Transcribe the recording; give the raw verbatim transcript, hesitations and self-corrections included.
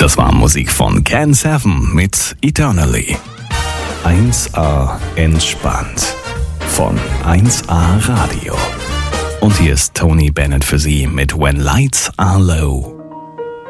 Das war Musik von Ken Seven mit Eternally. eins A entspannt von eins A Radio. Und hier ist Tony Bennett für Sie mit When Lights Are Low.